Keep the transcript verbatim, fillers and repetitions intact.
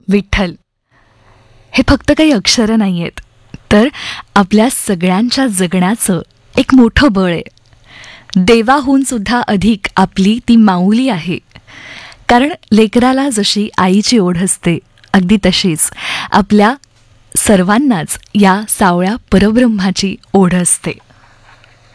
विठ्ठल हे फक्त काही अक्षरं नाही आहेत, तर आपल्या सगळ्यांच्या जगण्याचं एक मोठं बळ आहे. देवाहून सुद्धा अधिक आपली ती माऊली आहे. कारण लेकराला जशी आईची ओढ असते, अगदी तशीच आपल्या सर्वांनाच या सावळ्या परब्रह्माची ओढ असते.